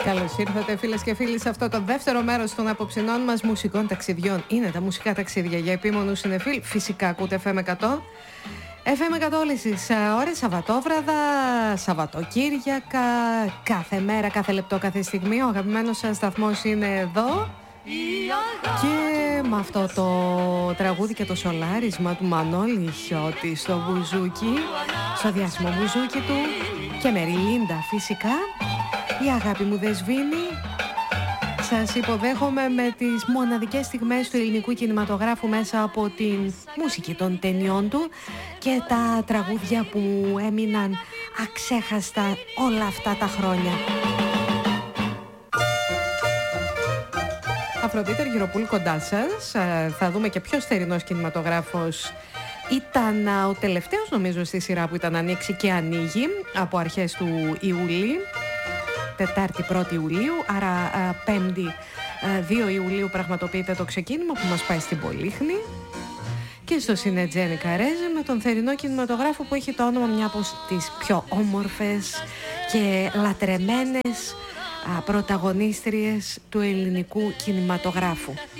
Καλώς ήρθατε φίλες και φίλοι σε αυτό το δεύτερο μέρος των απόψινών μας μουσικών ταξιδιών. Είναι τα μουσικά ταξίδια για επίμονους συνεφίλ. Φυσικά ακούτε FM 100. FM 100 όλες τις ώρες, Σαββατόβραδα, Σαββατοκύριακα, κάθε μέρα, κάθε λεπτό, κάθε στιγμή. Ο αγαπημένος σας σταθμός είναι εδώ. Και με αυτό το τραγούδι και το σολάρισμα του Μανώλη Χιώτη στο μπουζούκι, στο διάσημο μπουζούκι του, και με Ριλίντα φυσικά, η αγάπη μου δεν σβήνει. Σας υποδέχομαι με τις μοναδικές στιγμές του ελληνικού κινηματογράφου μέσα από την μουσική των ταινιών του και τα τραγούδια που έμειναν αξέχαστα όλα αυτά τα χρόνια. Αφροδίτη Αργυροπούλου κοντά σας. Θα δούμε και ποιος θερινός κινηματογράφος ήταν ο τελευταίος, νομίζω, στη σειρά που ήταν ανοίξει και ανοίγει από αρχές του Ιουλίου. Τετάρτη 1η Ιουλίου, άρα 5η 2 Ιουλίου πραγματοποιείται το ξεκίνημα που μας πάει στην Πολύχνη. Και στο Σινετζένη Καρέζη με τον θερινό κινηματογράφο που έχει το όνομα μια από τις πιο όμορφες και λατρεμένες πρωταγωνίστριες του ελληνικού κινηματογράφου.